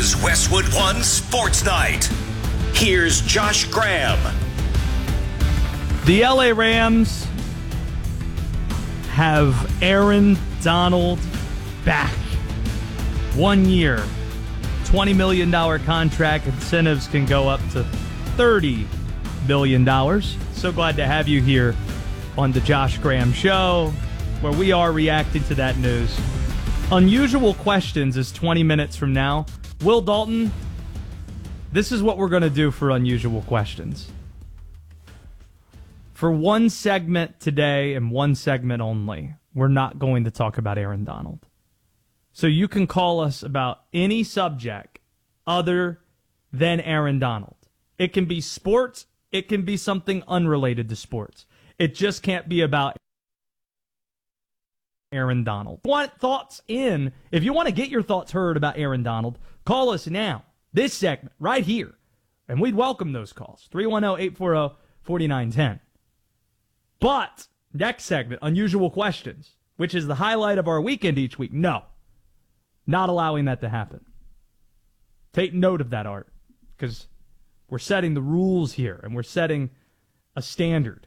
is Westwood One Sports Night. Here's Josh Graham. The LA Rams have Aaron Donald back. 1 year, $20 million contract. Incentives can go up to $30 million. So glad to have you here on the Josh Graham Show, where we are reacting to that news. Unusual Questions is 20 minutes from now. Will Dalton, this is what we're going to do for Unusual Questions. For one segment today and one segment only, we're not going to talk about Aaron Donald. So you can call us about any subject other than Aaron Donald. It can be sports. It can be something unrelated to sports. It just can't be about Aaron Donald. Want thoughts in? If you want to get your thoughts heard about Aaron Donald, call us now. This segment right here. And we'd welcome those calls. 310-840-4910. But next segment, Unusual Questions, which is the highlight of our weekend each week. No. Not allowing that to happen. Take note of that, Art, because we're setting the rules here, and we're setting a standard.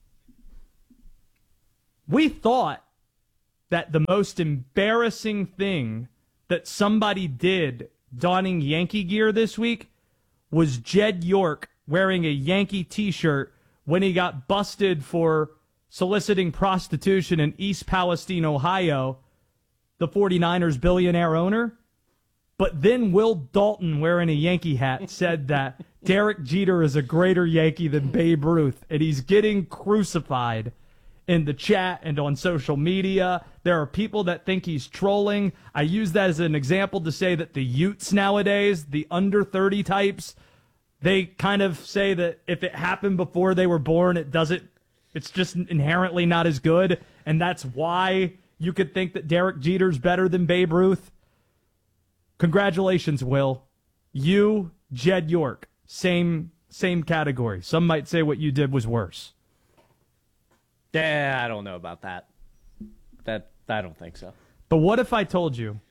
We thought that the most embarrassing thing that somebody did donning Yankee gear this week was Jed York wearing a Yankee t-shirt when he got busted for soliciting prostitution in East Palestine, Ohio, the 49ers billionaire owner. But then Will Dalton, wearing a Yankee hat, said that Derek Jeter is a greater Yankee than Babe Ruth, and he's getting crucified in the chat and on social media. There are people that think he's trolling. I use that as an example to say that the Utes nowadays, the under 30 types, they kind of say that if it happened before they were born, it's just inherently not as good, and that's why you could think that Derek Jeter's better than Babe Ruth. Congratulations, Will. You, Jed York, same category. Some might say what you did was worse. Yeah, I don't know about that. I don't think so. But what if I told you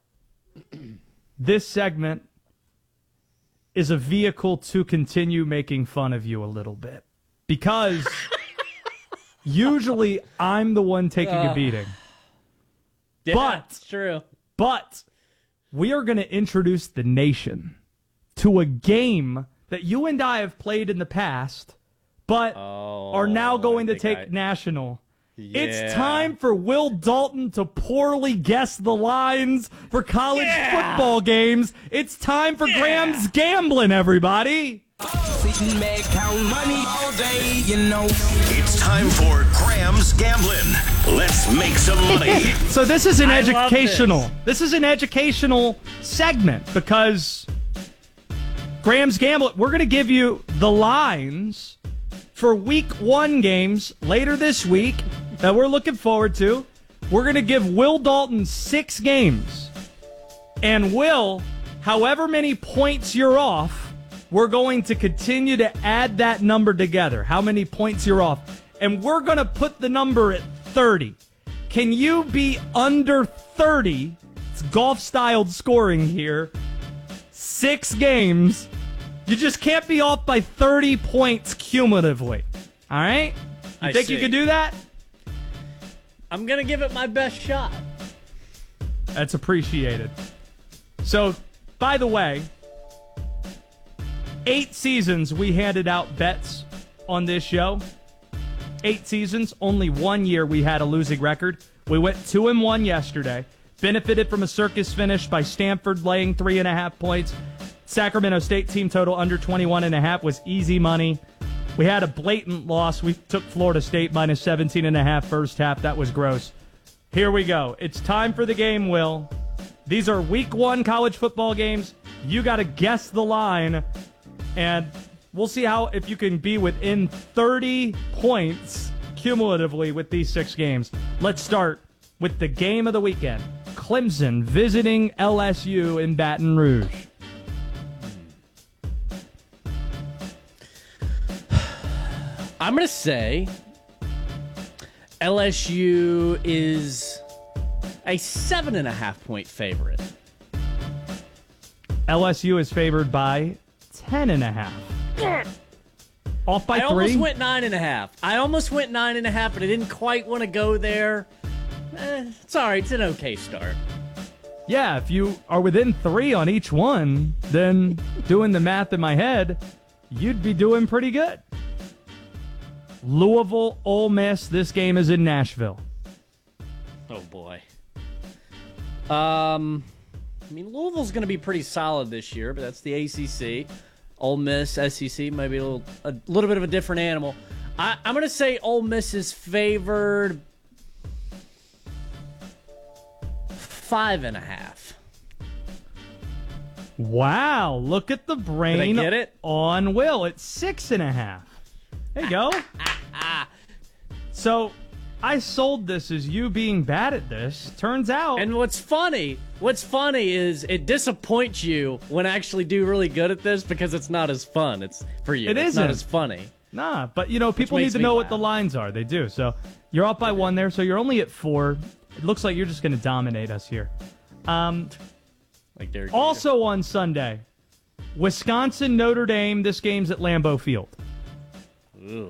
this segment is a vehicle to continue making fun of you a little bit? Because usually I'm the one taking a beating. Yeah, But it's true. But we are going to introduce the nation to a game that you and I have played in the past, but are now going to take national. Yeah. It's time for Will Dalton to poorly guess the lines for college football games. It's time for Graham's Gambling, everybody. Sitting back, count money all day, you know. It's time for Graham's Gambling. Let's make some money. So this is an educational. This is an educational segment because Graham's Gambling, we're going to give you the lines for week 1 games later this week that we're looking forward to. We're going to give Will Dalton 6 games. And Will, however many points you're off, we're going to continue to add that number together, how many points you're off. And we're going to put the number at 30. Can you be under 30? It's golf-styled scoring here. 6 games. You just can't be off by 30 points cumulatively. All right? You think you can do that? I'm going to give it my best shot. That's appreciated. So, by the way, 8 seasons we handed out bets on this show. 8 seasons, only 1 year we had a losing record. We went 2-1 yesterday. Benefited from a circus finish by Stanford laying 3.5 points. Sacramento State team total under 21.5 was easy money. We had a blatant loss. We took Florida State minus 17.5 first half. That was gross. Here we go. It's time for the game, Will. These are week 1 college football games. You got to guess the line. And we'll see if you can be within 30 points cumulatively with these 6 games. Let's start with the game of the weekend. Clemson visiting LSU in Baton Rouge. I'm going to say LSU is a 7.5 point favorite. LSU is favored by 10.5. Off by 3. I almost went 9.5. But I didn't quite want to go there. It's all right. It's an okay start. Yeah, if you are within 3 on each one, then doing the math in my head, you'd be doing pretty good. Louisville, Ole Miss. This game is in Nashville. Oh, boy. I mean, Louisville's going to be pretty solid this year, but that's the ACC. Ole Miss, SEC, maybe a little bit of a different animal. I'm going to say Ole Miss is favored 5.5. Wow, look at the brain Did I get it? on Will. It's 6.5. There you go. So I sold this as you being bad at this. Turns out. And what's funny is it disappoints you when I actually do really good at this because it's not as fun. It's for you. It's isn't. not as funny. Nah, but people need makes to me know laugh. what the lines are. They do. So you're up by 1 there. So you're only at 4. It looks like you're just going to dominate us here. Like Derek Jeter. Also on Sunday, Wisconsin, Notre Dame. This game's at Lambeau Field. Ugh.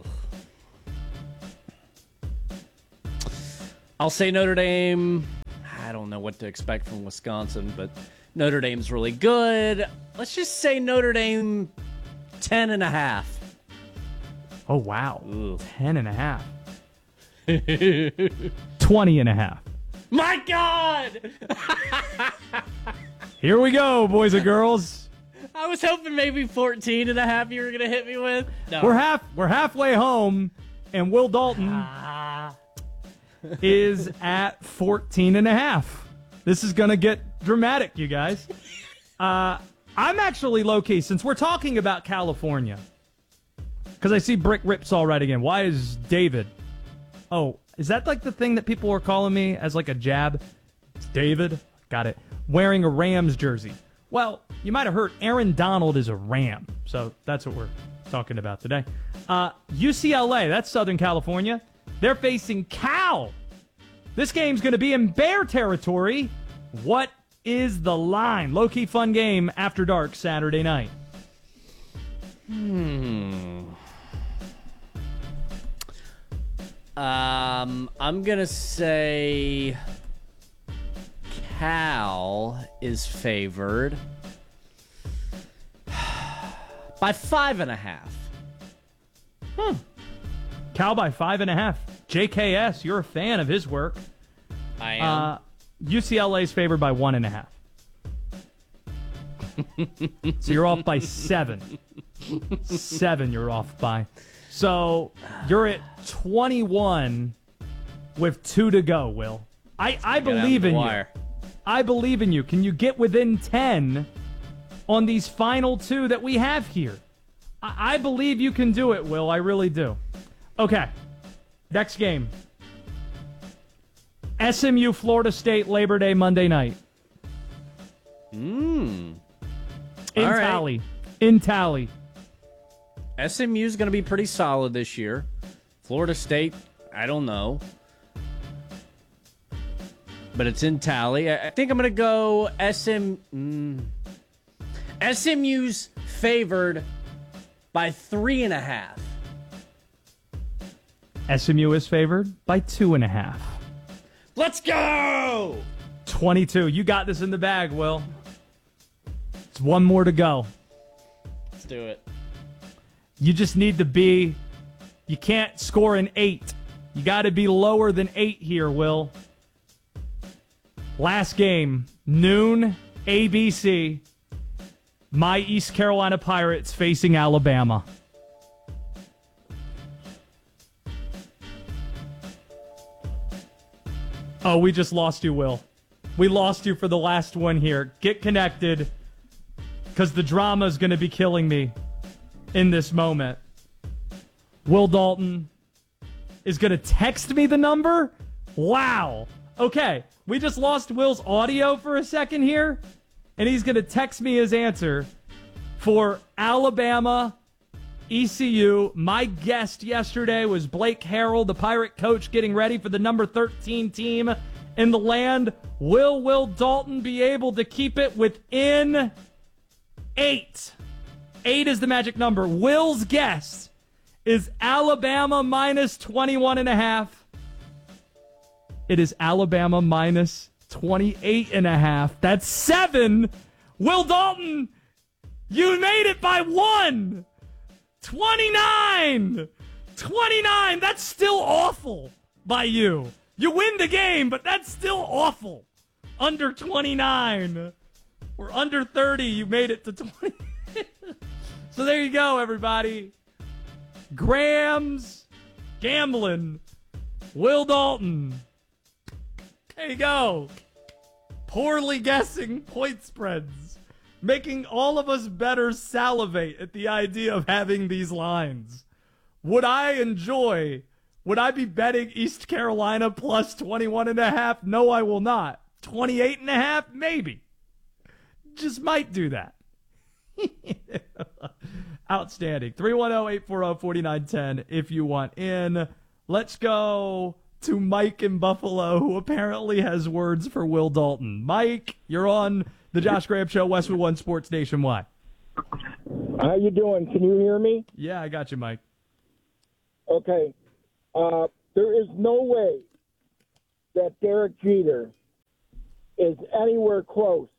I'll say Notre Dame. I don't know what to expect from Wisconsin, but Notre Dame's really good. Let's just say Notre Dame 10.5. Oh, wow. Ooh. 10.5. 20.5. My God! Here we go, boys and girls. I was hoping maybe 14.5 you were going to hit me with. No. We're halfway home, and Will Dalton is at 14.5. This is going to get dramatic, you guys. I'm actually low-key, since we're talking about California, because I see Brick Ripsaw right again. Why is David? Oh, is that like the thing that people were calling me as like a jab? It's David. Got it. Wearing a Rams jersey. Well, you might have heard Aaron Donald is a Ram. So that's what we're talking about today. UCLA, that's Southern California. They're facing Cal. This game's going to be in Bear territory. What is the line? Low-key fun game after dark Saturday night. I'm going to say Cal is favored by 5.5. Cal by 5.5. JKS, you're a fan of his work. I am. UCLA's favored by 1.5. So you're off by 7. 7 you're off by. So you're at 21 with 2 to go, Will. I believe in you. I believe in you. Can you get within 10 on these final 2 that we have here? I believe you can do it, Will. I really do. Okay. Next game. SMU, Florida State, Labor Day, Monday night. In Tally. In Tally. SMU's going to be pretty solid this year. Florida State, I don't know. But it's in Tally. I think I'm going to go SMU's favored by 3.5. SMU is favored by 2.5. Let's go! 22. You got this in the bag, Will. It's 1 more to go. Let's do it. You just need to be... You can't score an 8. You got to be lower than 8 here, Will. Last game, noon, ABC. My East Carolina Pirates facing Alabama. Oh, we just lost you, Will. We lost you for the last one here. Get connected, because the drama is going to be killing me in this moment. Will Dalton is going to text me the number? Wow. Okay, we just lost Will's audio for a second here, and he's going to text me his answer for Alabama, ECU. My guest yesterday was Blake Harrell, the Pirate coach, getting ready for the number 13 team in the land. Will Dalton be able to keep it within 8. 8 is the magic number. Will's guess is Alabama minus 21.5. It is Alabama minus 28.5. That's 7. Will Dalton, you made it by 1. 29. 29. That's still awful by you. You win the game, but that's still awful. Under 29. Or under 30, you made it to 20. So there you go, everybody. Grams gambling. Will Dalton. There you go. Poorly guessing point spreads. Making all of us better salivate at the idea of having these lines. Would I be betting East Carolina plus 21.5? No, I will not. 28.5? Maybe. Just might do that. Outstanding. 310-840-4910 if you want in. Let's go to Mike in Buffalo, who apparently has words for Will Dalton. Mike, you're on the Josh Graham Show, Westwood One Sports Nationwide. How you doing? Can you hear me? Yeah, I got you, Mike. Okay. There is no way that Derek Jeter is anywhere close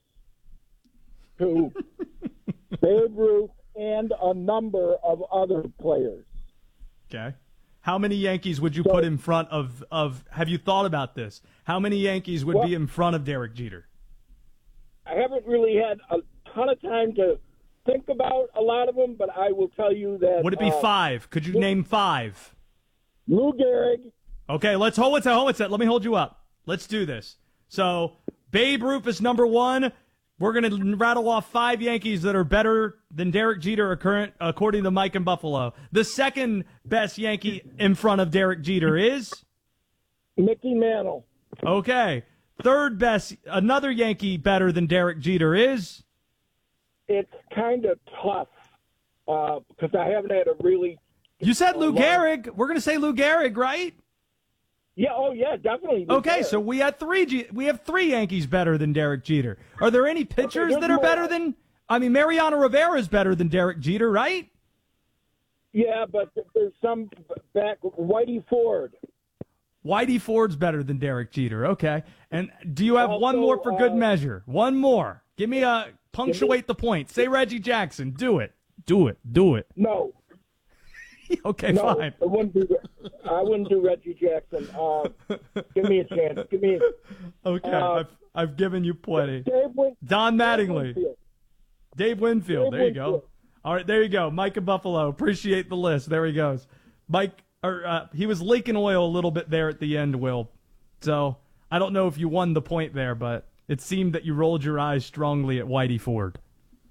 to Babe Ruth and a number of other players. Okay. How many Yankees would you put in front of have you thought about this? How many Yankees would be in front of Derek Jeter? I haven't really had a ton of time to think about a lot of them, but I will tell you that... Would it be 5? Could you name 5? Lou Gehrig. Okay, hold it. Let me hold you up. Let's do this. So, Babe Ruth is number 1. We're going to rattle off 5 Yankees that are better than Derek Jeter according to Mike in Buffalo. The second best Yankee in front of Derek Jeter is? Mickey Mantle. Okay. Third best, another Yankee better than Derek Jeter is? It's kind of tough because I haven't had a really... You said Lou Gehrig. We're going to say Lou Gehrig, right? Yeah, oh yeah, definitely. Okay, so we have 3 Yankees better than Derek Jeter. Are there any pitchers that are better than... I mean, Mariano Rivera is better than Derek Jeter, right? Yeah, but there's some back... Whitey Ford. Whitey Ford's better than Derek Jeter. Okay. And do you have one more for good measure? One more. Give me a... Punctuate the point. Say Reggie Jackson. Do it. No. Okay, no, fine. I wouldn't do Reggie Jackson. Give me a chance. Okay, I've given you plenty. Don Mattingly. Dave Winfield. There you go. All right, there you go. Mike in Buffalo. Appreciate the list. There he goes. Mike, he was leaking oil a little bit there at the end, Will. So I don't know if you won the point there, but it seemed that you rolled your eyes strongly at Whitey Ford.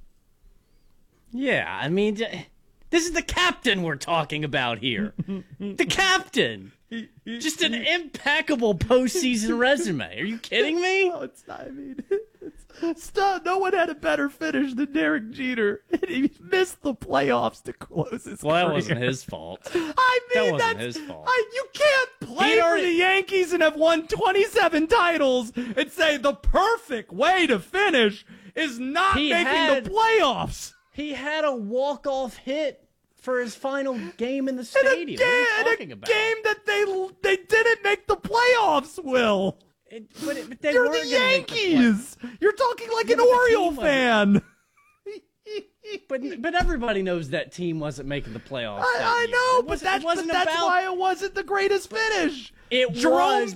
Yeah, I mean, this is the captain we're talking about here. The captain. Just an impeccable postseason resume. Are you kidding me? No, it's not. I mean, stop. No one had a better finish than Derek Jeter. He missed the playoffs to close his career. Well, that wasn't his fault. I mean, that wasn't his fault. You can't play for the Yankees and have won 27 titles and say the perfect way to finish is not making the playoffs. He had a walk-off hit for his final game in the stadium. What are you talking about? Game that they didn't make the playoffs, Will. But they You're were the Yankees. You're talking like an Oriole fan. But everybody knows that team wasn't making the playoffs. I know, but that's why it wasn't the greatest finish. Jerome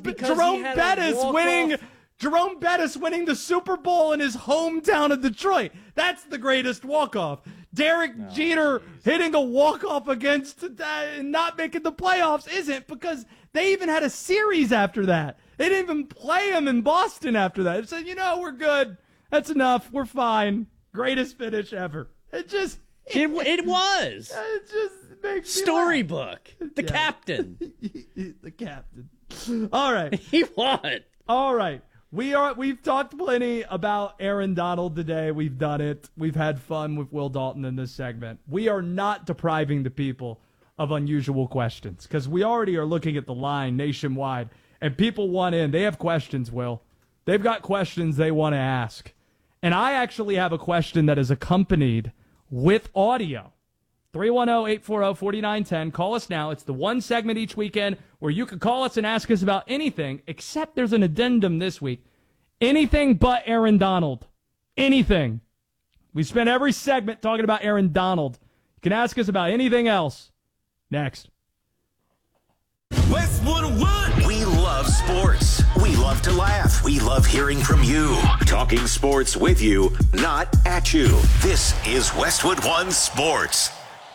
Bettis winning the Super Bowl in his hometown of Detroit. That's the greatest walk-off. Derek Jeter hitting a walk-off against and not making the playoffs isn't, because they even had a series after that. They didn't even play him in Boston after that. They said, we're good. That's enough. We're fine. Greatest finish ever. It was. It just makes storybook. The captain. The captain. All right. He won. All right. We've talked plenty about Aaron Donald today. We've done it. We've had fun with Will Dalton in this segment. We are not depriving the people of unusual questions because we already are looking at the line nationwide, and people want in. They have questions, Will. They've got questions they want to ask. And I actually have a question that is accompanied with audio. 310-840-4910. Call us now. It's the one segment each weekend where you can call us and ask us about anything, except there's an addendum this week. Anything but Aaron Donald. Anything. We spent every segment talking about Aaron Donald. You can ask us about anything else. Next. Westwood One. We love sports. We love to laugh. We love hearing from you. Talking sports with you, not at you. This is Westwood One Sports.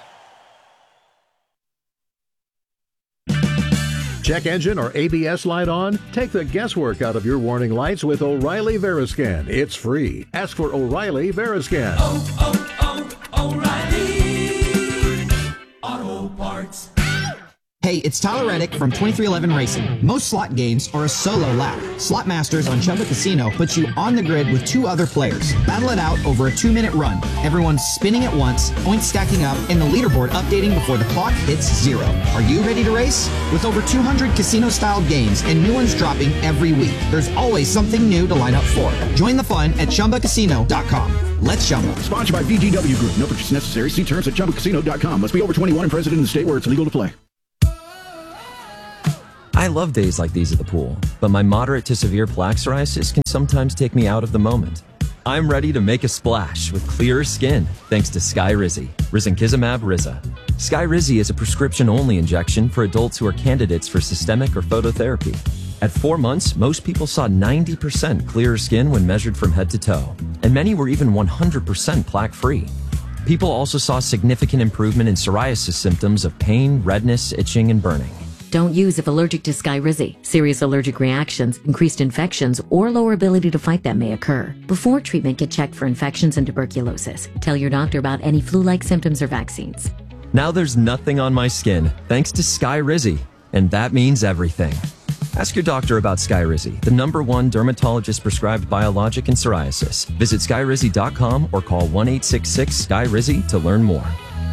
Check engine or ABS light on? Take the guesswork out of your warning lights with O'Reilly Veriscan. It's free. Ask for O'Reilly Veriscan. O'Reilly Auto Parts. Hey, it's Tyler Reddick from 2311 Racing. Most slot games are a solo lap. Slot Masters on Chumba Casino puts you on the grid with 2 other players. Battle it out over a 2-minute run. Everyone's spinning at once, points stacking up, and the leaderboard updating before the clock hits 0. Are you ready to race? With over 200 casino-style games and new ones dropping every week, there's always something new to line up for. Join the fun at ChumbaCasino.com. Let's Chumba. Sponsored by VGW Group. No purchase necessary. See terms at ChumbaCasino.com. Must be over 21 and present in the state where it's legal to play. I love days like these at the pool, but my moderate to severe plaque psoriasis can sometimes take me out of the moment. I'm ready to make a splash with clearer skin thanks to Skyrizi, risankizumab Riza. Skyrizi is a prescription-only injection for adults who are candidates for systemic or phototherapy. At 4 months, most people saw 90% clearer skin when measured from head to toe, and many were even 100% plaque-free. People also saw significant improvement in psoriasis symptoms of pain, redness, itching, and burning. Don't use if allergic to Skyrizi. Serious allergic reactions, increased infections, or lower ability to fight them may occur. Before treatment, get checked for infections and tuberculosis. Tell your doctor about any flu-like symptoms or vaccines. Now there's nothing on my skin thanks to Skyrizi, and that means everything. Ask your doctor about Skyrizi, the #1 dermatologist-prescribed biologic in psoriasis. Visit Skyrizi.com or call 1-866-SKYRIZI to learn more.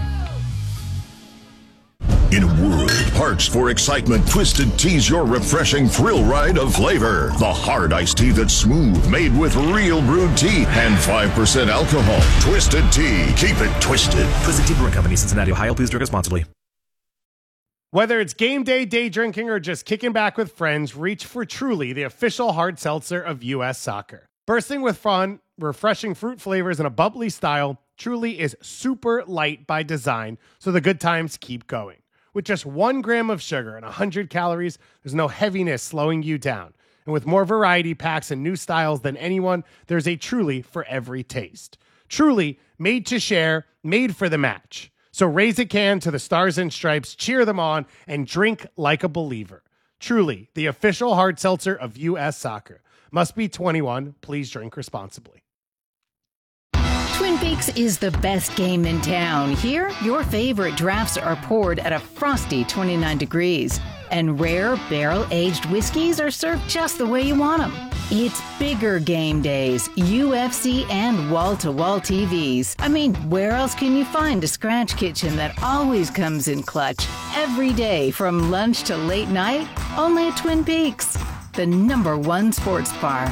In a world parched for excitement, Twisted Tea's your refreshing thrill ride of flavor. The hard iced tea that's smooth, made with real brewed tea and 5% alcohol. Twisted Tea. Keep it twisted. Twisted Tea Brewing Company, Cincinnati, Ohio. Please drink responsibly. Whether it's game day drinking, or just kicking back with friends, reach for Truly, the official hard seltzer of U.S. Soccer. Bursting with fun, refreshing fruit flavors, and a bubbly style, Truly is super light by design, so the good times keep going. With just 1 gram of sugar and 100 calories, there's no heaviness slowing you down. And with more variety packs and new styles than anyone, there's a Truly for every taste. Truly, made to share, made for the match. So raise a can to the Stars and Stripes, cheer them on, and drink like a believer. Truly, the official hard seltzer of U.S. Soccer. Must be 21. Please drink responsibly. Twin Peaks is the best game in town. Here, your favorite drafts are poured at a frosty 29 degrees. And rare, barrel-aged whiskeys are served just the way you want them. It's bigger game days, UFC, and wall-to-wall TVs. I mean, where else can you find a scratch kitchen that always comes in clutch? Every day, from lunch to late night, only at Twin Peaks, the #1 sports bar.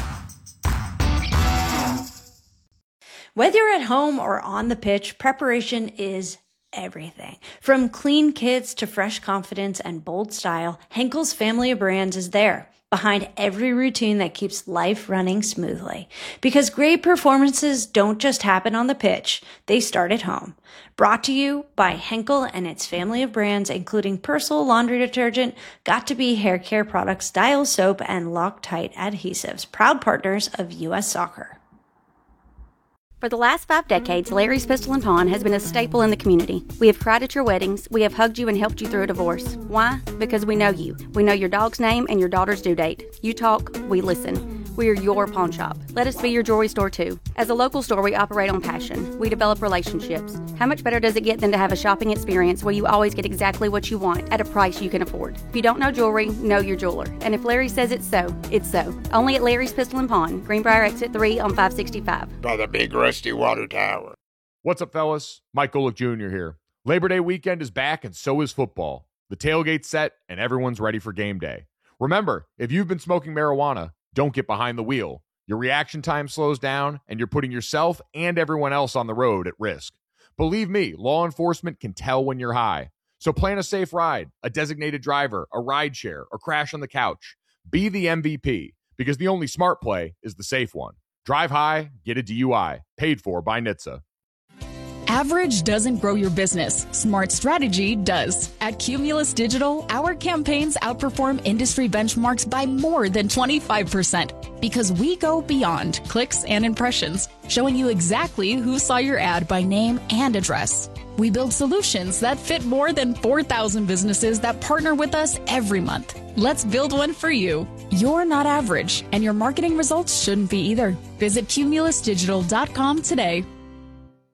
Whether you're at home or on the pitch, preparation is everything. From clean kits to fresh confidence and bold style, Henkel's family of brands is there, behind every routine that keeps life running smoothly. Because great performances don't just happen on the pitch, they start at home. Brought to you by Henkel and its family of brands, including Persil laundry detergent, Got2b hair care products, Dial soap, and Loctite adhesives, proud partners of U.S. Soccer. For the last 5 decades, Larry's Pistol and Pawn has been a staple in the community. We have cried at your weddings. We have hugged you and helped you through a divorce. Why? Because we know you. We know your dog's name and your daughter's due date. You talk, we listen. We are your pawn shop. Let us be your jewelry store too. As a local store, we operate on passion. We develop relationships. How much better does it get than to have a shopping experience where you always get exactly what you want at a price you can afford? If you don't know jewelry, know your jeweler. And if Larry says it's so, it's so. Only at Larry's Pistol and Pawn, Greenbrier Exit 3 on 565. By the big rusty water tower. What's up, fellas? Mike Golick Jr. here. Labor Day weekend is back, and so is football. The tailgate's set, and everyone's ready for game day. Remember, if you've been smoking marijuana, don't get behind the wheel. Your reaction time slows down, and you're putting yourself and everyone else on the road at risk. Believe me, law enforcement can tell when you're high. So plan a safe ride, a designated driver, a ride share, or crash on the couch. Be the MVP, because the only smart play is the safe one. Drive high, get a DUI. Paid for by NHTSA. Average doesn't grow your business. Smart strategy does. At Cumulus Digital, our campaigns outperform industry benchmarks by more than 25% because we go beyond clicks and impressions, showing you exactly who saw your ad by name and address. We build solutions that fit more than 4,000 businesses that partner with us every month. Let's build one for you. You're not average, and your marketing results shouldn't be either. Visit cumulusdigital.com today.